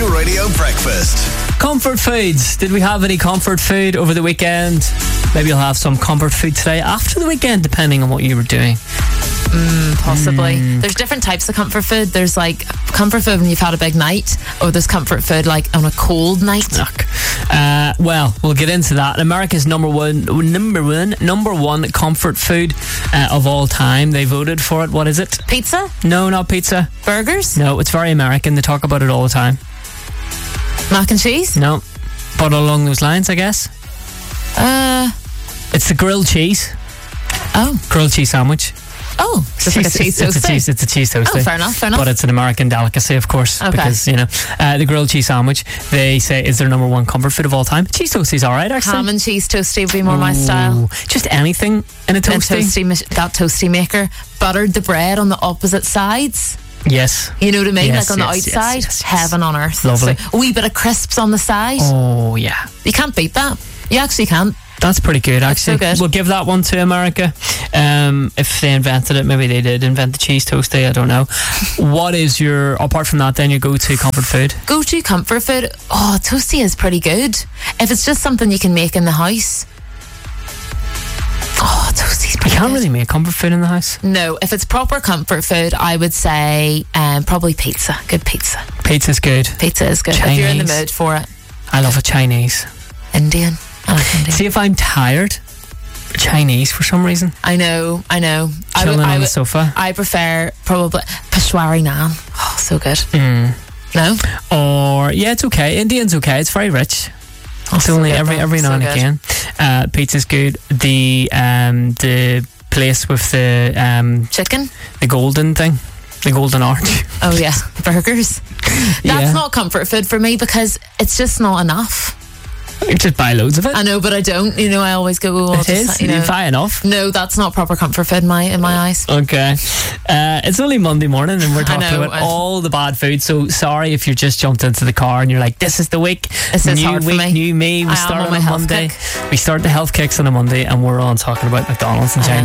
Q Radio Breakfast. Comfort foods. Did we have any comfort food over the weekend? Maybe you'll have some comfort food today after the weekend, depending on what you were doing. Possibly. There's different types of comfort food. There's like comfort food when you've had a big night, or there's comfort food like on a cold night. Well, we'll get into that. America's number one comfort food of all time. They voted for it. What is it? Pizza? No, not pizza. Burgers? No, it's very American. They talk about it all the time. Mac and cheese? No, but along those lines, I guess. It's the grilled cheese. Oh. Grilled cheese sandwich. Oh, just like a cheese toastie. It's a cheese toastie. Oh, fair enough. But it's an American delicacy, of course, Okay. because, the grilled cheese sandwich, they say, is their number one comfort food of all time. Cheese toastie's all right, actually. Ham and cheese toastie would be more my style. Just anything in a toastie. That toastie maker buttered the bread on the opposite sides. Yes. You know what I mean? Yes, like on the yes, outside, yes. heaven on earth. Lovely. So, a wee bit of crisps on the side. Oh, yeah. You can't beat that. You actually can't. That's pretty good, actually. so good. We'll give that one to America. If they invented it, maybe they did invent the cheese toastie, I don't know. What is your, apart from that, then your go-to comfort food? Go-to comfort food? Oh, toastie is pretty good. If it's just something you can make in the house. Oh, toastie's pretty You can't good. really make comfort food in the house. No, if it's proper comfort food, I would say probably pizza. Good pizza. Pizza's good. Pizza is good. If you're in the Chinese. mood for it. I love a Chinese. Indian. I like Indian. See, if I'm tired, Chinese for some reason. I know. Chilling on the sofa. I prefer probably Peshwari naan. Oh, so good. No? Or, yeah, it's okay. Indian's okay. It's very rich. It's so only good, every though. now So and good. again. Pizza's good. The place with the Chicken? the golden thing, the golden arch. Oh, yeah. Burgers. That's Yeah. not comfort food for me because it's just not enough. You just buy loads of it. I know, but I don't. I always go, oh, It is. You buy enough. No, that's not proper comfort food in my eyes. Okay. It's only Monday morning and we're talking know. about all the bad food. So sorry if you just jumped into the car and you're like, this is the week. This is new hard for week, me. new me. We I am start on on my a health Monday. kick. We start the health kicks on a Monday and we're on talking about McDonald's and China.